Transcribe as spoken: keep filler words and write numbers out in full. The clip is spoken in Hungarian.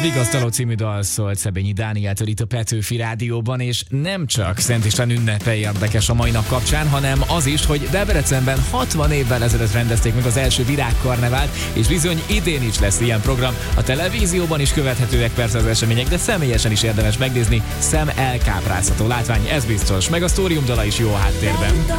Vigasztaló című dal szólt Szebényi Dánieltől itt a Petőfi Rádióban, és nem csak Szent István ünnepe érdekes a mai nap kapcsán, hanem az is, hogy Debrecenben hatvan évvel ezelőtt rendezték meg az első virágkarnevált, és bizony idén is lesz ilyen program. A televízióban is követhetőek persze az események, de személyesen is érdemes megnézni, szem elkápráztató látvány, ez biztos, meg a sztóriumdala is jó a háttérben.